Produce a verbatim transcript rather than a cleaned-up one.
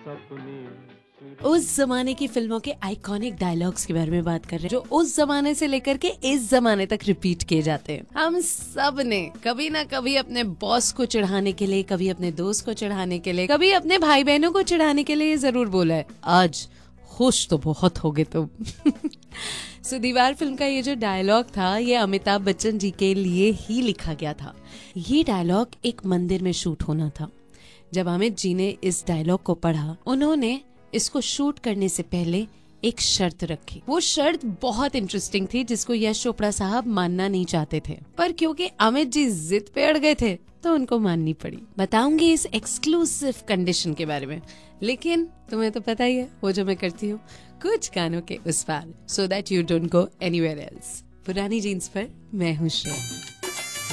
उस जमाने की फिल्मों के आइकॉनिक डायलॉग्स के बारे में बात कर रहे हैं, जो उस जमाने से लेकर के इस जमाने तक रिपीट किए जाते हैं। हम सब ने कभी ना कभी अपने बॉस को चिढ़ाने के लिए, कभी अपने दोस्त को चिढ़ाने के लिए, कभी अपने भाई बहनों को चिढ़ाने के लिए जरूर बोला है, आज खुश तो बहुत हो गए तुम। सो so, दीवार फिल्म का ये जो डायलॉग था, ये अमिताभ बच्चन जी के लिए ही लिखा गया था। ये डायलॉग एक मंदिर में शूट होना था। जब अमित जी ने इस डायलॉग को पढ़ा, उन्होंने इसको शूट करने से पहले एक शर्त रखी। वो शर्त बहुत इंटरेस्टिंग थी, जिसको यश चोपड़ा साहब मानना नहीं चाहते थे, पर क्योंकि अमित जी जिद पे अड़ गए थे तो उनको माननी पड़ी। बताऊंगी इस एक्सक्लूसिव कंडीशन के बारे में, लेकिन तुम्हें तो पता ही है वो जो मैं करती हूँ, कुछ गानों के उस पार, so that you don't go anywhere else. पुरानी जीन्स पर मैं हूँ श्रेया।